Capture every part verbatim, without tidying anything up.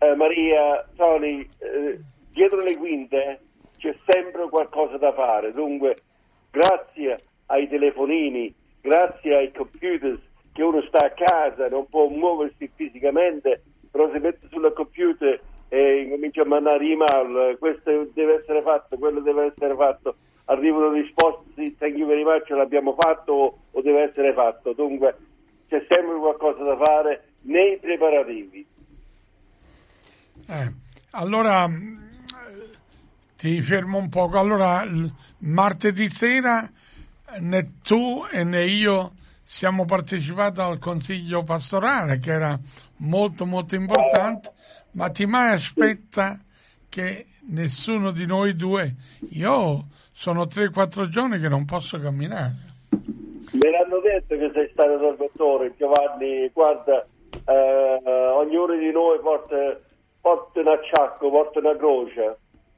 eh, Maria, Tony, eh, dietro le quinte c'è sempre qualcosa da fare, dunque grazie ai telefonini, grazie ai computer, che uno sta a casa, non può muoversi fisicamente, però si mette sul computer e comincia a mandare email, questo deve essere fatto, quello deve essere fatto, arrivano risposte, sì, thank you very much, l'abbiamo fatto o, o deve essere fatto, dunque c'è sempre qualcosa da fare nei preparativi. Eh, allora ti fermo un poco, allora martedì sera né tu e né io siamo partecipati al consiglio pastorale, che era molto molto importante, ma ti mai aspetta che nessuno di noi due, io sono tre quattro giorni che non posso camminare. Me l'hanno detto che sei stato dal dottore Giovanni, guarda, eh, ognuno di noi porta, porta un acciacco, porta una croce.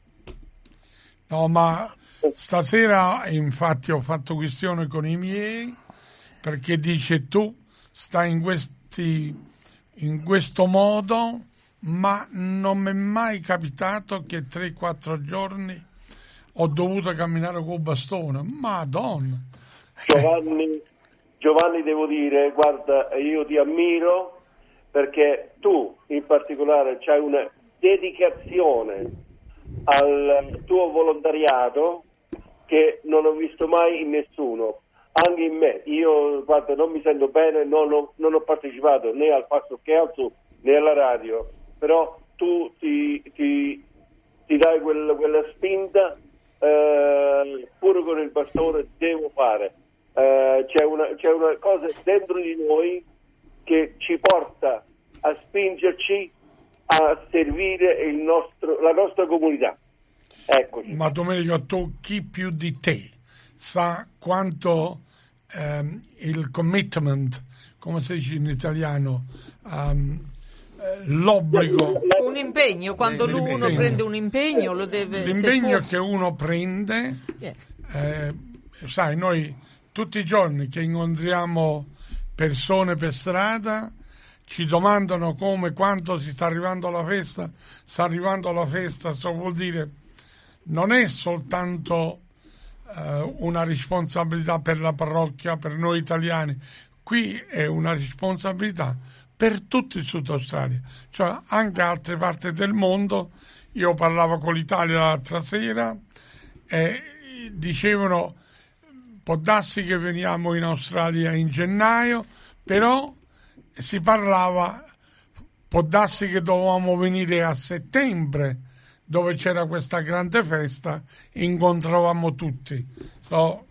No, ma stasera infatti ho fatto questione con i miei, perché dice tu stai in questi in questo modo, ma non mi è mai capitato che tre quattro giorni ho dovuto camminare col bastone. Madonna. Giovanni, Giovanni, devo dire, guarda, io ti ammiro perché tu in particolare c'hai una dedicazione al tuo volontariato che non ho visto mai in nessuno, anche in me. Io, guarda, non mi sento bene, non ho, non ho partecipato né al Passo Scherzo né alla radio, però tu ti, ti, ti dai quel, quella spinta, eh, pure con il bastone devo fare. Uh, c'è, una, c'è una cosa dentro di noi che ci porta a spingerci a servire il nostro, la nostra comunità. Eccoci. Ma Domenico, tu chi più di te sa quanto um, il commitment, come si dice in italiano, um, l'obbligo, un impegno, quando l'impegno. uno prende un impegno lo deve, l'impegno può... che uno prende, yeah. eh, sai, noi tutti i giorni che incontriamo persone per strada ci domandano come, quanto si sta arrivando alla festa, sta arrivando alla festa, ciò vuol dire non è soltanto eh, una responsabilità per la parrocchia, per noi italiani, qui è una responsabilità per tutto il Sud Australia, cioè anche altre parti del mondo. Io parlavo con l'Italia l'altra sera e dicevano può darsi che veniamo in Australia in gennaio, però si parlava, può darsi che dovevamo venire a settembre, dove c'era questa grande festa, incontravamo tutti. So,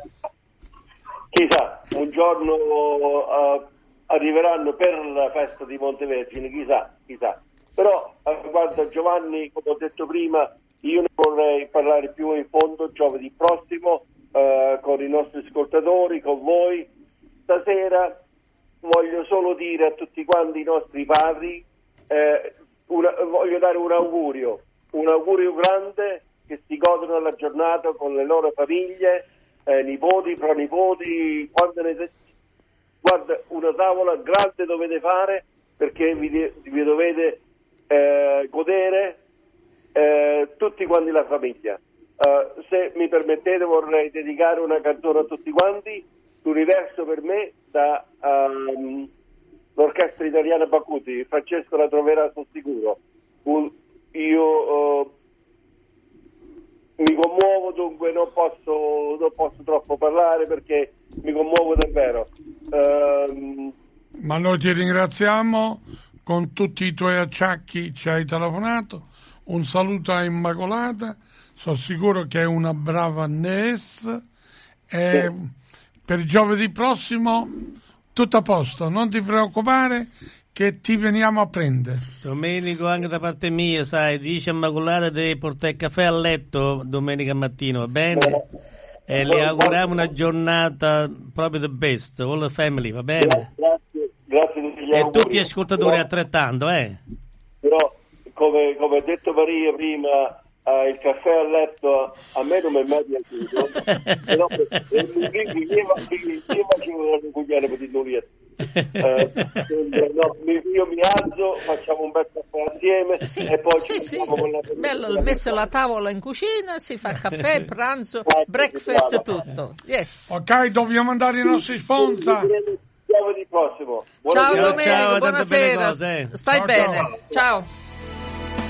chissà, un giorno uh, arriveranno per la festa di Montevergine, chissà, chissà. Però, uh, guarda Giovanni, come ho detto prima, io ne vorrei parlare più in fondo giovedì prossimo, Uh, con i nostri ascoltatori, con voi. Stasera voglio solo dire a tutti quanti i nostri padri, eh, una, voglio dare un augurio, un augurio grande, che si godono la giornata con le loro famiglie, eh, nipoti, pronipoti, quando ne... guarda, una tavola grande dovete fare, perché vi, vi dovete eh, godere eh, tutti quanti la famiglia. Uh, se mi permettete vorrei dedicare una canzone a tutti quanti, L'universo per me, da um, l'Orchestra Italiana Bacuti. Francesco la troverà, sono sicuro. Un, io uh, mi commuovo, dunque non posso, non posso troppo parlare perché mi commuovo davvero. Uh, Ma noi ti ringraziamo, con tutti i tuoi acciacchi ci hai telefonato. Un saluto a Immacolata. Sono sicuro che è una brava Nes. E sì. Per giovedì prossimo tutto a posto, non ti preoccupare che ti veniamo a prendere. Domenico, anche da parte mia, sai, dice Immacolata di portare il caffè a letto domenica mattina, va bene? E le auguriamo una giornata proprio the best, all the family, va bene? Grazie, grazie. E tutti gli ascoltatori altrettanto, eh? Però, come, come ha detto Maria prima, Uh, il caffè a letto a me non mi è mai piaciuto, però io facevo una cucchiaia per il nulietto. Eh, no, io mi alzo, facciamo un bel caffè assieme Sì, e poi sì, ci sì. mettiamo con la Bello, messo la tavola in cucina, si fa caffè, pranzo, Ecco, breakfast, brava. tutto. Yes. Ok, dobbiamo andare ai nostri sponsor. Giovedì prossimo. Ciao Buonasera. Ciao, Domenico, ciao, tante belle buonasera. cose, eh. Stai Ciao, bene. ciao. Ciao.